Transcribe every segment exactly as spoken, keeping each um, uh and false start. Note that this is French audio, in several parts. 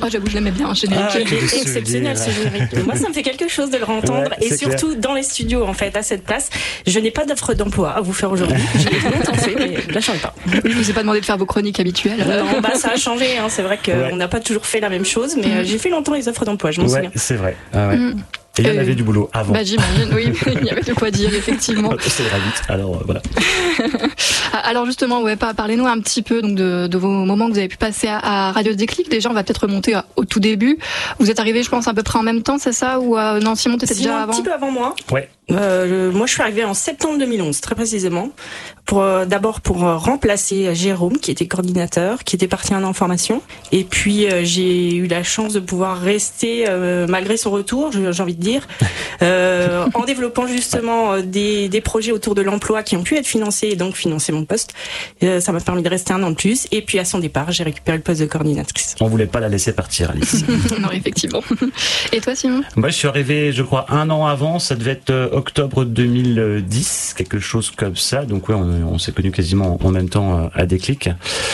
Oh, j'avoue, je l'aimais bien, un générique. Ah, il est exceptionnel ce générique. Moi, ça me fait quelque chose de le entendre, ouais, et surtout clair. Dans les studios, en fait, à cette place. Je n'ai pas d'offre d'emploi à vous faire aujourd'hui. Je l'ai longtemps fait, mais là, j'en ai pas. Oui, je vous ai pas demandé de faire vos chroniques habituelles. Non, bah, ça a changé, hein. C'est vrai qu'on n'a ouais. pas toujours fait la même chose, mais mmh. j'ai fait longtemps les offres d'emploi, je m'en ouais, souviens. C'est vrai. Ah ouais. Mmh. Et il y en avait du boulot avant. Bah, j'imagine, oui, il y avait de quoi dire, effectivement. C'est la vite, alors euh, voilà. Alors justement, ouais, parlez-nous un petit peu donc de, de vos moments que vous avez pu passer à, à Radio Déclic. Déjà, on va peut-être remonter à, au tout début. Vous êtes arrivé, je pense, à peu près en même temps, c'est ça? Ou euh, non, Simon, t'étais déjà avant? Un petit peu avant moi. Ouais. Euh, moi, je suis arrivée en septembre deux mille onze, très précisément. Pour euh, d'abord pour euh, remplacer Jérôme, qui était coordinateur, qui était parti un an en formation. Et puis euh, j'ai eu la chance de pouvoir rester euh, malgré son retour, j'ai envie de dire, euh, en développant justement euh, des, des projets autour de l'emploi qui ont pu être financés et donc financer mon poste. Euh, ça m'a permis de rester un an de plus. Et puis à son départ, j'ai récupéré le poste de coordinatrice. On voulait pas la laisser partir, Alice. Non, effectivement. Et toi, Simon? Moi, je suis arrivé, je crois, un an avant. Ça devait être euh, octobre deux mille dix, quelque chose comme ça. Donc ouais, on, on s'est connus quasiment en même temps euh, à Déclic.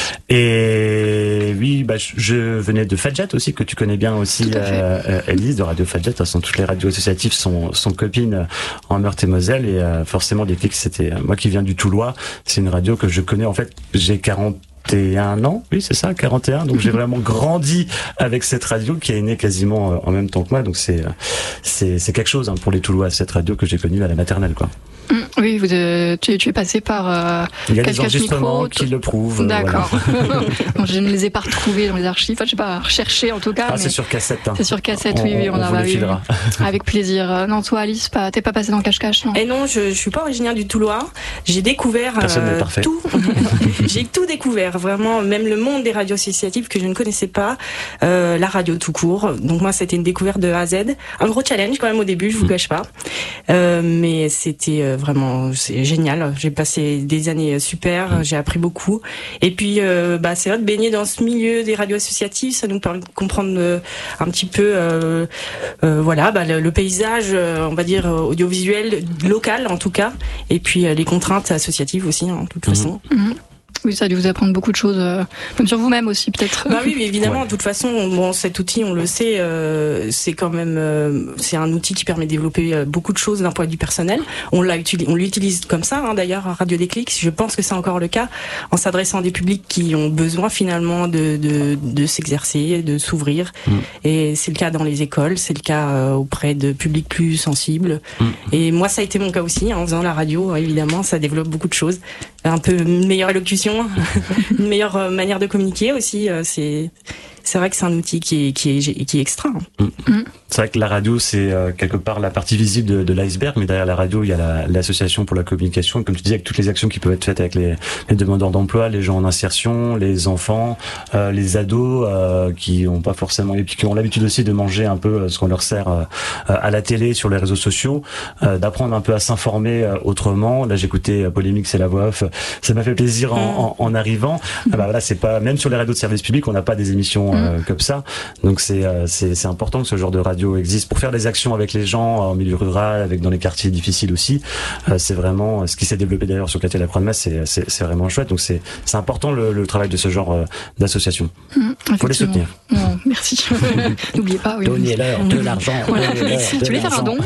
Et oui, bah, je, je venais de Fadjet aussi, que tu connais bien aussi, euh, Elise, de Radio Fadjet. De toute façon, toutes les radios associatives sont, sont copines en Meurthe-et-Moselle. Et euh, forcément, Déclic, c'était moi qui viens du Toulois. C'est une radio que je connais. En fait, j'ai quarante et un ans, oui c'est ça, quarante et un, donc j'ai vraiment grandi avec cette radio qui est née quasiment en même temps que moi, donc c'est c'est, c'est quelque chose hein, pour les Toulois, cette radio que j'ai connue à la maternelle, quoi. Oui, vous, euh, tu, tu es passé par euh, il y a des enregistrements micro, qui le prouvent. D'accord. Voilà. Bon, je ne les ai pas retrouvés dans les archives. Enfin, je sais pas recherché en tout cas. Ah, mais c'est sur cassette. Hein. C'est sur cassette, on, oui, oui, on, on a vous le filera. Avec plaisir. Non, toi, Alice, pas, t'es pas passée dans Cache-Cache, non? Et non, je, je suis pas originaire du Toulois. J'ai découvert euh, tout. J'ai tout découvert, vraiment, même le monde des radios associatives que je ne connaissais pas, euh, la radio tout court. Donc moi, c'était une découverte de A à Z. Un gros challenge quand même au début, je vous mmh. cache pas. Euh, mais c'était euh, vraiment c'est génial. J'ai passé des années super, j'ai appris beaucoup. Et puis, euh, bah, c'est vrai de baigner dans ce milieu des radios associatives, ça nous permet de comprendre euh, un petit peu, euh, euh, voilà, bah, le, le paysage, euh, on va dire audiovisuel local en tout cas. Et puis euh, les contraintes associatives aussi, hein, de toute mmh. façon. Mmh. Oui, ça a dû vous apprendre beaucoup de choses, euh, même sur vous-même aussi, peut-être. Bah oui, évidemment. Ouais. De toute façon, bon, cet outil, on le sait, euh, c'est quand même, euh, c'est un outil qui permet de développer euh, beaucoup de choses d'un point de vue personnel. On l'a utilisé, on l'utilise comme ça, hein, d'ailleurs, à Radio Déclic. Je pense que c'est encore le cas, en s'adressant à des publics qui ont besoin finalement de de, de s'exercer, de s'ouvrir. Mmh. Et c'est le cas dans les écoles, c'est le cas euh, auprès de publics plus sensibles. Mmh. Et moi, ça a été mon cas aussi, hein, en faisant la radio. Évidemment, ça développe beaucoup de choses. Un peu une meilleure élocution, une meilleure manière de communiquer aussi. C'est c'est vrai que c'est un outil qui est qui est qui est extra. Mmh. Mmh. C'est vrai que la radio, c'est euh, quelque part la partie visible de, de l'iceberg, mais derrière la radio, il y a la, l'association pour la communication, comme tu disais, avec toutes les actions qui peuvent être faites avec les, les demandeurs d'emploi, les gens en insertion, les enfants, euh, les ados euh, qui ont pas forcément, qui ont l'habitude aussi de manger un peu ce qu'on leur sert euh, à la télé, sur les réseaux sociaux, euh, d'apprendre un peu à s'informer euh, autrement. Là, j'écoutais euh, Polémique, c'est la voix off. Ça m'a fait plaisir en, en, en arrivant. Ah bah voilà, c'est pas même sur les radios de service public, on n'a pas des émissions euh, comme ça. Donc c'est euh, c'est c'est important que ce genre de radio existe pour faire des actions avec les gens en milieu rural, avec dans les quartiers difficiles aussi. Euh, c'est vraiment ce qui s'est développé d'ailleurs sur le quartier de la Croix de Metz, c'est c'est c'est vraiment chouette. Donc c'est c'est important le, le travail de ce genre euh, d'association. Mmh, faut les soutenir. Non, merci. N'oubliez pas. Oui. Donnez-leur de l'argent. Voilà. Si tu voulais faire un don.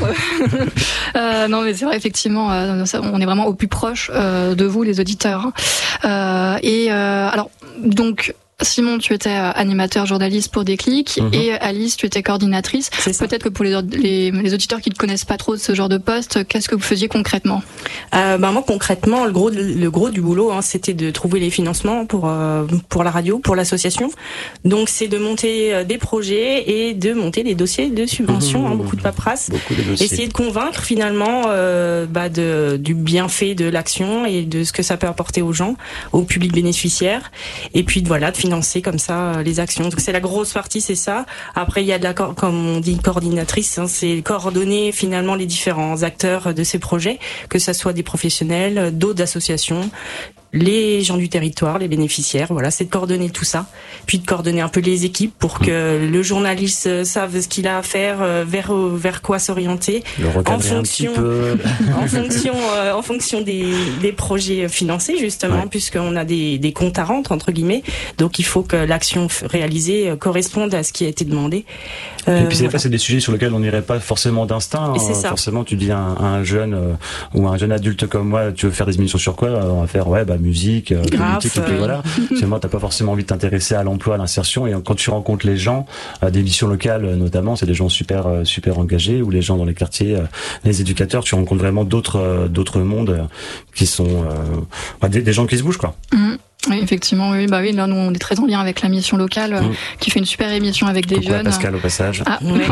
euh, non, mais c'est vrai effectivement, euh, ça, on est vraiment au plus proche euh, de vous, les auditeurs. Euh, et euh, alors donc. Simon, tu étais animateur journaliste pour Déclic, mmh. et Alice, tu étais coordinatrice. Peut-être que pour les, les, les auditeurs qui ne connaissent pas trop ce genre de poste, qu'est-ce que vous faisiez concrètement? euh, bah moi, concrètement, le gros, le gros du boulot, hein, c'était de trouver les financements pour euh, pour la radio, pour l'association. Donc, c'est de monter euh, des projets et de monter des dossiers de subvention, mmh. hein, beaucoup de paperasse. Beaucoup de dossiers. Essayer de convaincre finalement euh, bah, de, du bienfait de l'action et de ce que ça peut apporter aux gens, au public bénéficiaire. Et puis, voilà, de financer comme ça les actions. Donc c'est la grosse partie, c'est ça. Après il y a de la, comme on dit, coordinatrice, hein, c'est coordonner finalement les différents acteurs de ces projets, que ça soit des professionnels, d'autres associations, les gens du territoire, les bénéficiaires. Voilà, c'est de coordonner tout ça, puis de coordonner un peu les équipes pour que le journaliste sache ce qu'il a à faire, vers vers quoi s'orienter, en fonction, en fonction, euh, en fonction des, des projets financés justement, ouais. puisqu'on a des, des comptes à rendre entre guillemets. Donc il faut que l'action réalisée corresponde à ce qui a été demandé. Euh, et puis c'est voilà. c'est des sujets sur lesquels on n'irait pas forcément d'instinct. Hein. Forcément, tu dis à un, un jeune euh, ou un jeune adulte comme moi, tu veux faire des émissions sur quoi? On va faire ouais bah musique, euh, politique, et puis voilà. Seulement, t'as pas forcément envie de t'intéresser à l'emploi, à l'insertion. Et quand tu rencontres les gens, euh, des missions locales notamment, c'est des gens super euh, super engagés, ou les gens dans les quartiers, euh, les éducateurs, tu rencontres vraiment d'autres euh, d'autres mondes euh, qui sont euh, bah, des, des gens qui se bougent quoi. Mmh. Oui, effectivement, oui, bah oui, là, nous, on est très en lien avec la mission locale, mmh. euh, qui fait une super émission avec des Coucou jeunes. À Pascal, au passage. Ah, ouais.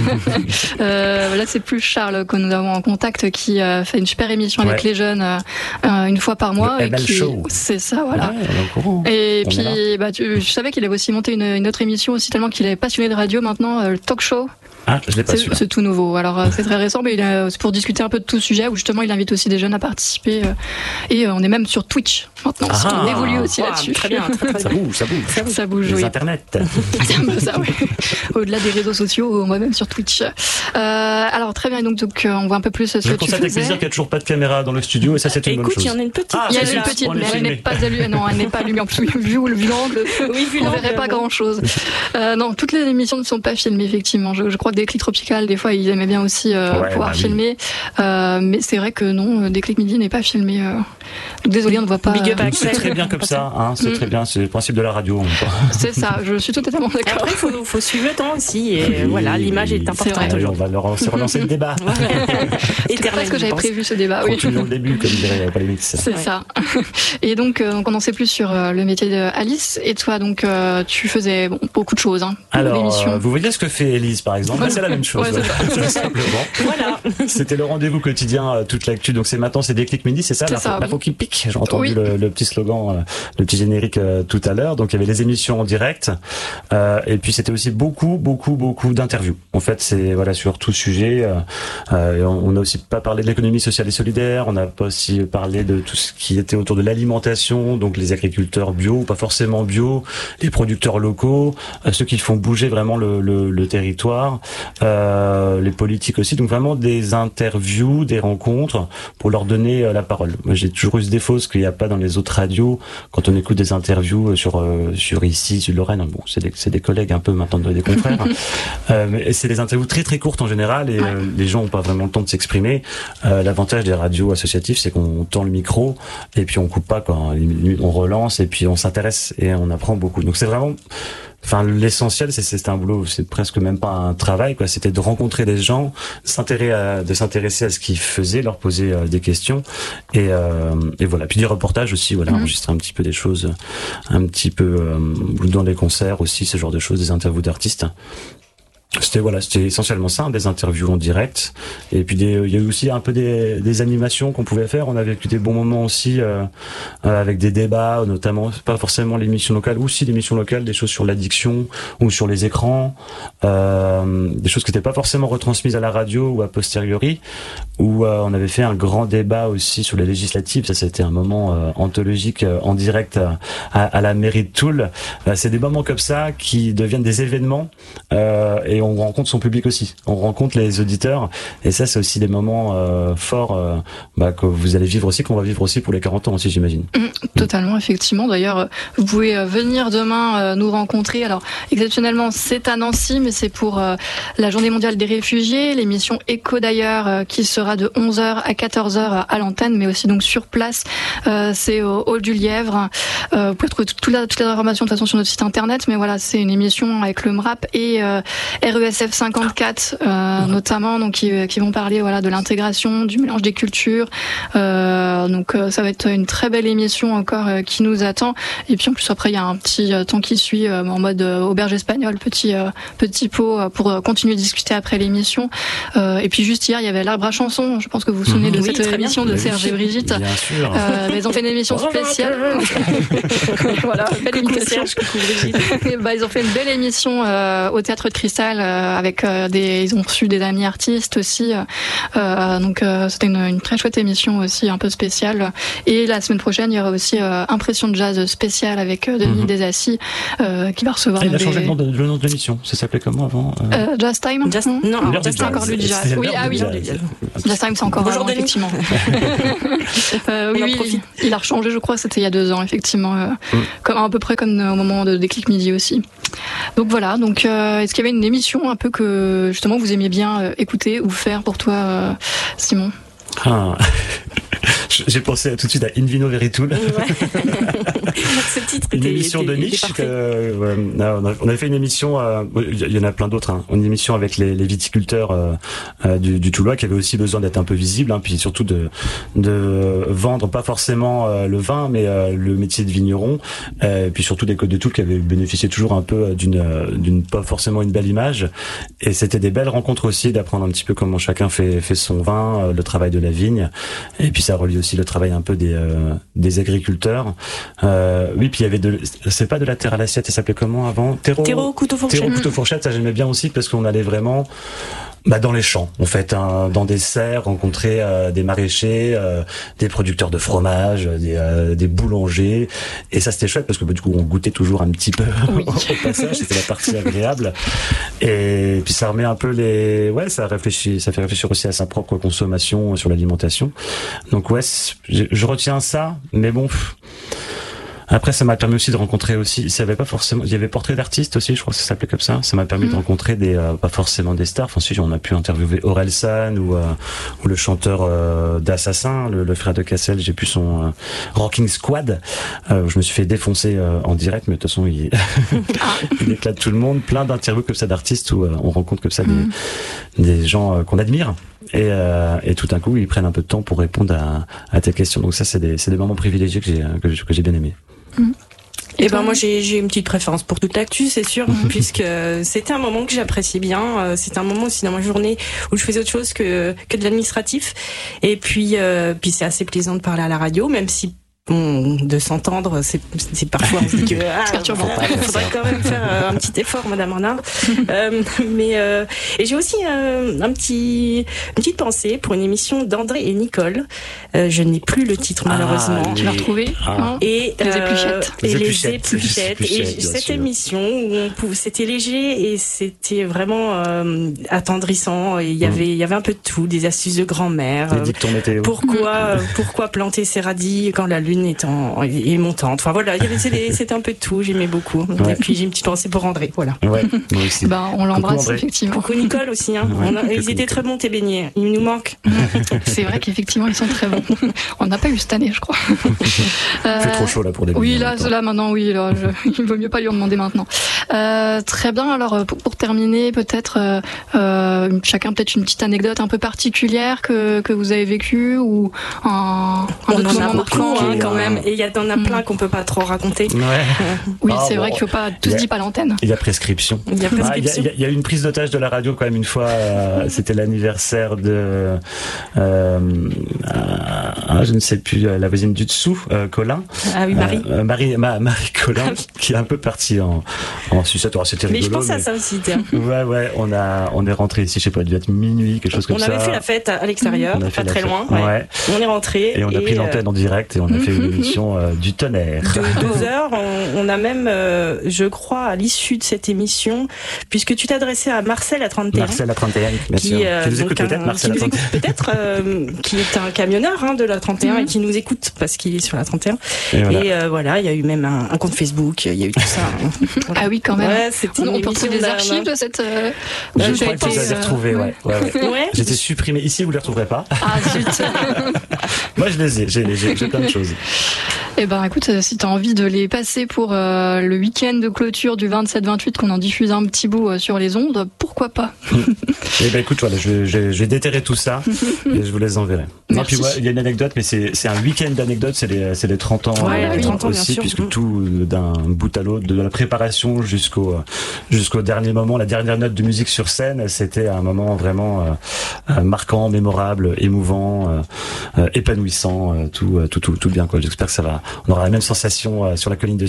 euh, là, c'est plus Charles que nous avons en contact, qui euh, fait une super émission ouais. avec les jeunes, euh, une fois par mois. Le et qui... Show. C'est ça, voilà. Ouais, et on puis, bah, tu, je savais qu'il avait aussi monté une, une autre émission, aussi tellement qu'il est passionné de radio maintenant, euh, le talk show. Ah, je l'ai pas c'est, c'est tout nouveau. Alors euh, c'est très récent, mais il a, c'est pour discuter un peu de tout sujet où justement il invite aussi des jeunes à participer. Euh, et euh, on est même sur Twitch maintenant. Ah, on évolue aussi wow, là-dessus. Très bien, très, très ça bouge, ça bouge. Ça, ça bouge. Les oui. Internet. C'est un peu ça, oui. Au-delà des réseaux sociaux, on va même sur Twitch. Euh, alors très bien. Donc, donc euh, on voit un peu plus ce que tu faisais. Je constate avec plaisir qu'il n'y a toujours pas de caméra dans le studio et ça c'est une Écoute, bonne chose. Il y en a une petite. Ah, il y a une petite, mais elle n'est pas allumée. Non, elle n'est pas allumée. En plus, vu l'angle, oui, vu on verrait pas grand-chose. Euh, non, toutes les émissions ne sont pas filmées effectivement. Je, je crois que Déclic Tropical, des fois, ils aimaient bien aussi euh, ouais, pouvoir bah, filmer. Oui. Euh, mais c'est vrai que non, Déclic Midi n'est pas filmé. Euh... Donc désolé, on ne voit pas. Big up euh, c'est très bien comme ça. Hein, c'est mm. très bien. C'est le principe de la radio. C'est ça. Je suis totalement d'accord. Après, il faut, faut suivre le temps aussi. Et oui, voilà, l'image est importante. C'est on va leur relancer le débat. C'est presque que j'avais prévu ce débat. Oui. Continuons le début, comme dirait Palémix. C'est ouais. ça. Et donc, euh, on en sait plus sur euh, le métier d'Alice. Et toi, donc, euh, tu faisais bon, beaucoup de choses. Hein, Alors, euh, vous voyez ce que fait Élise, par exemple. Là, c'est la même chose. Ouais, c'est ça. Simplement. Voilà. C'était le rendez-vous quotidien, euh, toute l'actu. Donc c'est maintenant, c'est Déclic Midi, c'est ça, c'est la, ça la oui. qui pique. J'ai entendu oui. le, le petit slogan, euh, le petit générique euh, tout à l'heure. Donc il y avait les émissions en direct, euh, et puis c'était aussi beaucoup, beaucoup, beaucoup d'interviews. En fait, c'est voilà sur tout sujet. Euh, euh, on n'a aussi pas parlé de l'économie sociale et solidaire. On n'a pas aussi parlé de tout ce qui était autour de l'alimentation, donc les agriculteurs bio, pas forcément bio, les producteurs locaux, euh, ceux qui font bouger vraiment le, le, le territoire, euh, les politiques aussi. Donc vraiment des interviews, des rencontres pour leur donner euh, la parole. Moi, j'ai toujours eu ce défaut, ce qu'il n'y a pas dans les autres radios. Quand on écoute des interviews sur euh, sur ici, sur Lorraine, bon, c'est des, c'est des collègues un peu maintenant des confrères. euh, mais c'est des interviews très très courtes en général et ouais. euh, les gens n'ont pas vraiment le temps de s'exprimer. Euh, l'avantage des radios associatives, c'est qu'on tend le micro et puis on coupe pas quand on relance et puis on s'intéresse et on apprend beaucoup. Donc c'est vraiment Enfin, l'essentiel, c'est, c'est un boulot, c'est presque même pas un travail, quoi. C'était de rencontrer des gens, s'intéresser à, de s'intéresser à ce qu'ils faisaient, leur poser euh, des questions, et, euh, et voilà. Puis des reportages aussi, voilà, mmh. enregistrer un petit peu des choses, un petit peu euh, dans des concerts aussi, ce genre de choses, des interviews d'artistes. C'était voilà, c'était essentiellement ça, hein, des interviews en direct, et puis des, il y a eu aussi un peu des, des animations qu'on pouvait faire. On a vécu des bons moments aussi euh, avec des débats, notamment pas forcément l'émission locale, ou aussi l'émission locale, des choses sur l'addiction ou sur les écrans, euh, des choses qui n'étaient pas forcément retransmises à la radio ou a posteriori. Où euh, on avait fait un grand débat aussi sur les législatives. Ça, c'était un moment euh, anthologique euh, en direct euh, à, à la mairie de Toul. Euh, c'est des moments comme ça qui deviennent des événements euh, et on rencontre son public aussi. On rencontre les auditeurs et ça, c'est aussi des moments euh, forts euh, bah, que vous allez vivre aussi, qu'on va vivre aussi pour les quarante ans aussi, j'imagine. Mmh, totalement, effectivement. D'ailleurs, vous pouvez venir demain euh, nous rencontrer. Alors, exceptionnellement, c'est à Nancy, mais c'est pour euh, la Journée mondiale des réfugiés, l'émission Écho d'ailleurs euh, qui sera de onze heures à quatorze heures à l'antenne, mais aussi donc sur place. Euh, c'est au Hall du Lièvre. Euh, vous pouvez trouver toute la, toute la information de toute façon sur notre site internet, mais voilà, c'est une émission avec le M R A P et euh, R E S F cinquante-quatre euh, notamment, donc qui, qui vont parler voilà de l'intégration, du mélange des cultures. Euh, donc euh, ça va être une très belle émission encore euh, qui nous attend. Et puis en plus après il y a un petit euh, temps qui suit euh, en mode euh, auberge espagnole, petit euh, petit pot euh, pour euh, continuer de discuter après l'émission. Euh, et puis juste hier il y avait l'arbre à chanson. Je pense que vous vous souvenez de oui, cette émission bien. de Serge et Brigitte. Bien sûr. Euh, ils ont fait une émission spéciale. Voilà, belle émission. Serge, coucou Brigitte. bah, ils ont fait une belle émission euh, au Théâtre de Cristal euh, avec euh, des, ils ont reçu des amis artistes aussi. Euh, donc euh, c'était une, une très chouette émission aussi, un peu spéciale. Et la semaine prochaine, il y aura aussi euh, Impression de jazz spéciale avec euh, Denis mm-hmm. Desassis euh, qui va recevoir. Ah, il a des... changé le nom de, le nom de l'émission. Ça s'appelait comment avant euh... Euh, Jazz Time. Just... Non, non, non c'est encore lui du jazz. Oui, ah oui. Jazz Time, c'est encore avant, effectivement. euh, oui, oui, il a rechangé, je crois, c'était il y a deux ans, effectivement, euh, mm. comme à peu près comme au moment de Déclic Midi aussi. Donc voilà. Donc, euh, est-ce qu'il y avait une émission un peu que justement vous aimiez bien euh, écouter ou faire pour toi, euh, Simon? Ah. J'ai pensé tout de suite à In Vino Veritul. Ouais. Ce titre une était, émission était, de niche. Euh, ouais, on avait fait une émission, euh, il y en a plein d'autres, hein, une émission avec les, les viticulteurs euh, euh, du, du Toulois qui avaient aussi besoin d'être un peu visibles, hein, puis surtout de, de vendre pas forcément euh, le vin, mais euh, le métier de vigneron, euh, et puis surtout des Côtes de Toul qui avaient bénéficié toujours un peu d'une, d'une pas forcément une belle image. Et c'était des belles rencontres aussi, d'apprendre un petit peu comment chacun fait, fait son vin, euh, le travail de la vigne, et puis ça relie aussi le travail un peu des euh, des agriculteurs. Euh, oui, puis il y avait de, c'est pas de la terre à l'assiette, ça s'appelait comment avant? Terreau, terreau couteau fourchette. Terreau couteau fourchette, ça j'aimais bien aussi parce qu'on allait vraiment bah dans les champs, en fait, hein, dans des serres, rencontrer euh, des maraîchers, euh, des producteurs de fromage, des, euh, des boulangers, et ça c'était chouette parce que bah, du coup on goûtait toujours un petit peu oui. au passage, c'était la partie agréable, et puis ça remet un peu les, ouais, ça réfléchit, ça fait réfléchir aussi à sa propre consommation sur l'alimentation. Donc ouais, je, je retiens ça, mais bon. Après, ça m'a permis aussi de rencontrer aussi, ça avait pas forcément, il y avait portrait d'artistes aussi, je crois que ça s'appelait comme ça. Ça m'a permis mmh. de rencontrer des, euh, pas forcément des stars. Enfin, si, on a pu interviewer Orelsan ou, euh, ou le chanteur euh, d'Assassin, le, le frère de Cassel. J'ai pu son euh, Rocking Squad. Euh, je me suis fait défoncer euh, en direct, mais de toute façon, il, il éclate tout le monde. Plein d'interviews comme ça d'artistes où euh, on rencontre comme ça mmh. des, des gens euh, qu'on admire. Et, euh, et tout d'un coup, ils prennent un peu de temps pour répondre à, à tes questions. Donc ça, c'est des, c'est des moments privilégiés que j'ai, que, que j'ai bien aimés. Mmh. Et, et ben moi j'ai j'ai une petite préférence pour toute l'actu, c'est sûr, puisque c'était un moment que j'appréciais bien. C'était un moment aussi dans ma journée où je faisais autre chose que que de l'administratif. Et puis euh, puis c'est assez plaisant de parler à la radio, même si bon, de s'entendre, c'est, c'est parfois on se dit que ah, faudrait, faudrait quand même faire euh, un petit effort, Madame Renard. euh, mais euh, et j'ai aussi euh, un petit, une petite pensée pour une émission d'André et Nicole. Euh, je n'ai plus le titre malheureusement. Ah, tu l'as retrouvé ah. Et les épluchettes. Euh, et les épluchettes. épluchettes. Et cette sûr. émission où on pouvait, c'était léger et c'était vraiment euh, attendrissant. Et il y avait, il y avait un peu de tout, des astuces de grand-mère. Les dictons météo. Pourquoi, pourquoi planter ses radis quand la lune est en est montante. Enfin voilà, il y avait c'était, c'était un peu de tout. J'aimais beaucoup. Ouais. Et puis j'ai une petite pensée pour André. Voilà. Ouais, moi aussi. Bah, on l'embrasse effectivement. Coucou Nicole aussi. Hein. Ouais, on a, ils étaient très bons tes beignets. Ils nous manquent. C'est vrai qu'effectivement ils sont très bons. On n'a pas eu cette année, je crois. Il euh, fait trop chaud là pour des beignets. Oui là, là maintenant oui. Là, je, il vaut mieux pas lui en demander maintenant. Euh, très bien. Alors pour, pour terminer, peut-être euh, euh, chacun peut-être une petite anecdote un peu particulière que que vous avez vécue ou un, un autre moment marquant hein, quand même. Et il y en a plein mmh. qu'on peut pas trop raconter. Ouais. Oui, ah, c'est bon, vrai qu'il faut pas tout se dit pas à l'antenne. Il y a prescription. Il y a prescription. Ah, il, y a, il y a eu une prise d'otage de la radio quand même une fois. Euh, c'était l'anniversaire de, euh, euh, je ne sais plus, la voisine du dessous, euh, Colin. Ah oui, Marie. Euh, Marie, ma, Marie Colin, ah, oui. qui est un peu partie en, en sucette. Alors, c'était rigolo. Mais je pense mais... à ça aussi. Tiens. Ouais, ouais. On a, on est rentré ici, je sais pas, il devait être minuit, quelque chose comme on ça. On avait fait la fête à l'extérieur, pas très loin. Ouais. Ouais. On est rentré. Et on a et pris l'antenne euh... en direct et on a fait une émission euh, du tonnerre. De deux heures, on, on a même, euh, je crois, à l'issue de cette émission, puisque tu t'adressais à Marcel à trente et un. Marcel à trente et un, bien qui, sûr. Euh, qui nous écoute peut-être, Marcel à trente et un. Peut-être, euh, qui est un camionneur hein, de la trente et un mm-hmm. et qui nous écoute parce qu'il est sur la trente et un. Et voilà, et, euh, voilà il y a eu même un, un compte Facebook, il y a eu tout ça. Voilà. Ah oui, quand même. Ouais, c'était on peut retrouver des archives de cette. Euh, je euh, crois que vous avez retrouvées, ouais. ouais, ouais. ouais. J'étais supprimé ici, vous les retrouverez pas. Ah zut. Moi, je les ai, j'ai, j'ai, j'ai plein de choses. Eh ben, écoute, si t'as envie de les passer pour euh, le week-end de clôture du vingt-sept vingt-huit, qu'on en diffuse un petit bout euh, sur les ondes, pourquoi pas. Eh ben, écoute, voilà, je vais, je, je vais déterrer tout ça et je vous les enverrai. Non, puis, ouais, il y a une anecdote, mais c'est, c'est un week-end d'anecdotes, c'est les, c'est les trente ans, ouais, euh, les trente ans aussi, puisque tout d'un bout à l'autre, de la préparation jusqu'au, jusqu'au dernier moment, la dernière note de musique sur scène, c'était un moment vraiment euh, marquant, mémorable, émouvant, euh, euh, épanouissant, euh, tout, tout, tout, tout bien, quoi. J'espère que ça va, on aura la même sensation euh, sur la colline de Sion.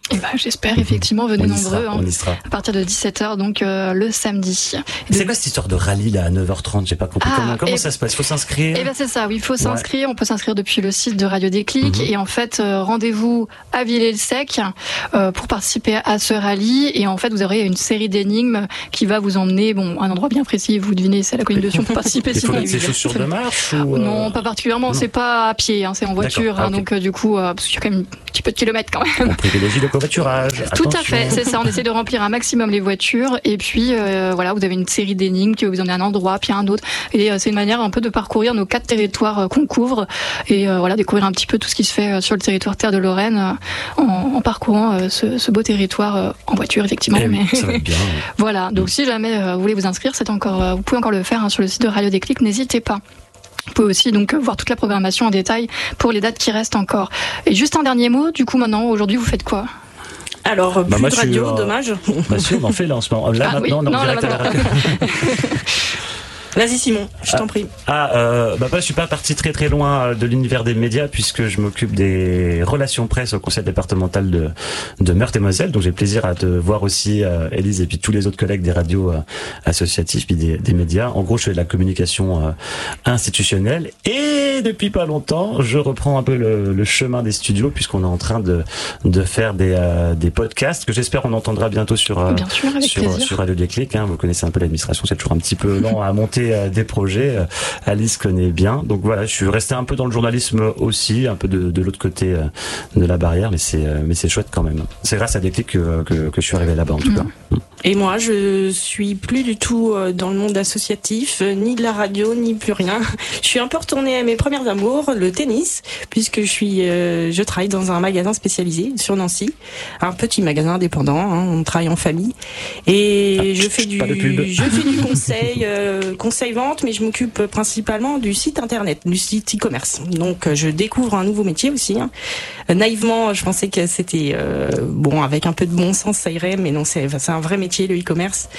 Et ben, j'espère, effectivement, venez on nombreux. Sera, hein, on y sera. À partir de dix-sept heures, donc euh, le samedi. C'est quoi cette histoire de rallye là à neuf heures trente? J'ai pas compris. Ah, comment comment ça se passe? Il faut s'inscrire? Eh ben c'est ça, oui, il faut s'inscrire. Ouais. On peut s'inscrire depuis le site de Radio Déclic. Mm-hmm. Et en fait, euh, rendez-vous à Villers-le-Sec euh, pour participer à ce rallye. Et en fait, vous aurez une série d'énigmes qui va vous emmener, bon, à un endroit bien précis. Vous devinez, c'est à la colline de Sion pour participer. Il faut mettre ses chaussures de marche ou euh... Non, pas particulièrement. Non. C'est pas à pied, hein, c'est en voiture. Ah, okay. hein, donc euh, du coup, euh, parce qu'il y a quand même un petit peu de kilomètres quand même. On privilégie le covoiturage. Tout Attention. à fait, c'est ça. On essaie de remplir un maximum les voitures. Et puis euh, voilà, vous avez une série d'énigmes qui vous emmener à un endroit, puis à un autre. Et euh, c'est une manière un peu de parcourir nos quatre territoires euh, qu'on couvre et euh, voilà, découvrir un petit peu tout ce qui se fait euh, sur le territoire Terre de Lorraine euh, en, en parcourant euh, ce, ce beau territoire euh, en voiture, effectivement. Eh mais... oui, ça va être bien. Ouais. Voilà. Donc mmh. si jamais euh, vous voulez vous inscrire, c'est encore, euh, vous pouvez encore le faire hein, sur le site de Radio Déclic. N'hésitez pas. Vous pouvez aussi donc voir toute la programmation en détail pour les dates qui restent encore. Et juste un dernier mot. Du coup, maintenant, aujourd'hui, vous faites quoi? Alors, plus bah moi, de radio, euh... dommage. Bah si, on en fait là en ce moment. Là, ah, maintenant, oui. on est non, en direct là, à la radio. Vas-y Simon, je ah, t'en prie. Ah, euh, bah moi je suis pas parti très très loin de l'univers des médias puisque je m'occupe des relations presse au conseil départemental de, de Meurthe-et-Moselle. Donc j'ai plaisir à te voir aussi, euh, Élise, et puis tous les autres collègues des radios euh, associatives puis des, des médias. En gros, je fais de la communication euh, institutionnelle et depuis pas longtemps, je reprends un peu le, le chemin des studios puisqu'on est en train de, de faire des, euh, des podcasts que j'espère on entendra bientôt sur, euh, Bien sûr, avec sur, plaisir. sur Radio Déclic. Hein. Vous connaissez un peu l'administration, c'est toujours un petit peu lent à monter des projets. Alice connaît bien. Donc voilà, je suis resté un peu dans le journalisme aussi, un peu de, de l'autre côté de la barrière, mais c'est, mais c'est chouette quand même. C'est grâce à Déclic que, que, que je suis arrivé là-bas en tout mmh. cas. Et moi, je suis plus du tout dans le monde associatif, ni de la radio, ni plus rien. Je suis un peu retournée à mes premières amours, le tennis, puisque je suis, euh, je travaille dans un magasin spécialisé sur Nancy, un petit magasin indépendant. Hein, on travaille en famille, et ah, je fais du, je fais du conseil, euh, conseil vente, mais je m'occupe principalement du site internet, du site e-commerce. Donc, je découvre un nouveau métier aussi. Hein. Naïvement, je pensais que c'était euh, bon, avec un peu de bon sens, ça irait, mais non, c'est, c'est un vrai métier. Le e-commerce.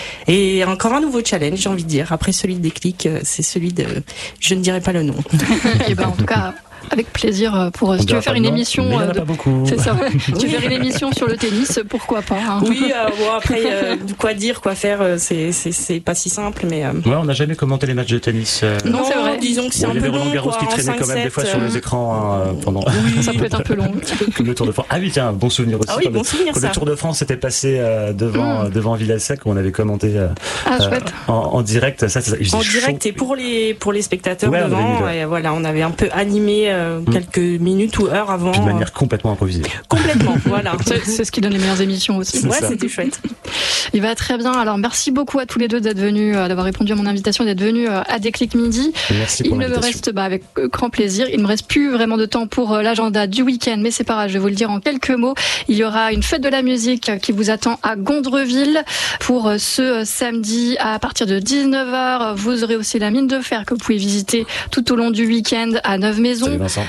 Et encore un nouveau challenge, j'ai envie de dire. Après celui de Déclic, c'est celui de... Je ne dirai pas le nom. Et ben, en tout cas... Avec plaisir pour on si tu veux faire une émission. Mais il y en a pas beaucoup. C'est ça. Tu veux faire une émission sur le tennis, pourquoi pas hein. Oui, euh, bon après euh, quoi dire, quoi faire, c'est c'est c'est pas si simple, mais. Euh... Ouais, on n'a jamais commenté les matchs de tennis. Euh... Non, c'est vrai. Disons que c'est bon, un peu long. Il y avait Roland Garros qui traînait quand même des fois sur les écrans hein, pendant. Oui, ça peut être un peu long. Comme le Tour de France. Ah oui, tiens, bon souvenir aussi. Ah oui, bon le, souvenir quand ça. Le Tour de France était passé euh, devant mm. devant Villers-Sec, où on avait commenté euh, ah, chouette. En, en direct. Ça, ça, en direct chaud. Et pour les pour les spectateurs ouais, devant. Et voilà, on avait un peu animé mm. quelques minutes ou heures avant. Puis de manière complètement improvisée. Complètement, voilà. C'est, c'est ce qui donne les meilleures émissions aussi. C'est ouais, ça. C'était chouette. Il va très bien. Alors, merci beaucoup à tous les deux d'être venus, euh, d'avoir répondu à mon invitation, d'être venus euh, à Déclic Midi. Merci pour Il l'invitation. me reste, bah, avec euh, grand plaisir. Il ne me reste plus vraiment de temps pour euh, l'agenda du week-end, mais c'est pas grave, je vais vous le dire en quelques mots. Il y aura une fête de la musique qui vous attend à Gondreville pour euh, ce euh, samedi à partir de dix-neuf heures. Vous aurez aussi la mine de fer que vous pouvez visiter tout au long du week-end à Neuve-Maisons. Salut Vincent.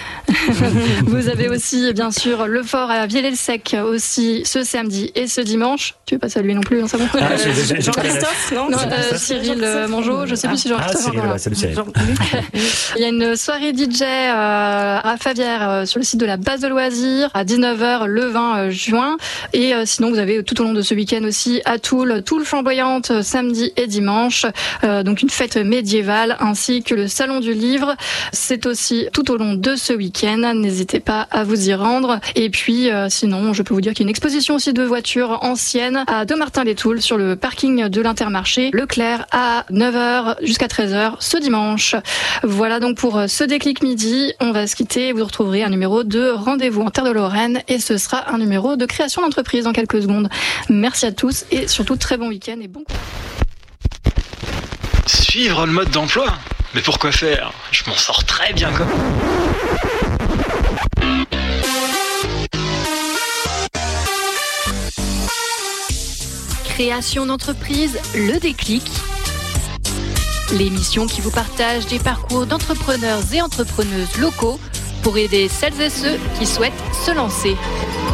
Vous avez aussi, bien sûr, le fort à Villers-le-Sec aussi ce samedi et ce dimanche. Tu veux pas saluer non plus, hein, ça va ah, j'ai, j'ai, j'ai Jean-Christophe, non, non euh, Cyril euh, Mongeau, je sais ah. plus si Jean-Christophe. Ah, Cyril, ouais, salut Cyril. Il y a une soirée D J euh, à Favière euh, sur le site de la base de loisirs à dix-neuf heures le vingt juin. Et euh, sinon, vous avez tout au long de ce week-end aussi à Toul, Toul flamboyante euh, samedi et dimanche. Euh, donc une fête médiévale ainsi que le salon du livre. C'est aussi tout au long de ce week-end. N'hésitez pas à vous y rendre. Et puis, euh, sinon, je peux vous dire qu'il y a une exposition aussi de voitures anciennes à Dommartin-les-Toules sur le parking de l'Intermarché Leclerc à neuf heures jusqu'à treize heures ce dimanche. Voilà donc pour ce Déclic Midi. On va se quitter. Vous retrouverez un numéro de Rendez-vous en Terre de Lorraine et ce sera un numéro de création d'entreprise dans quelques secondes. Merci à tous et surtout très bon week-end et bon courage. Suivre le mode d'emploi ? Mais pourquoi faire ? Je m'en sors très bien comme... Création d'entreprise, le déclic. L'émission qui vous partage des parcours d'entrepreneurs et entrepreneuses locaux pour aider celles et ceux qui souhaitent se lancer.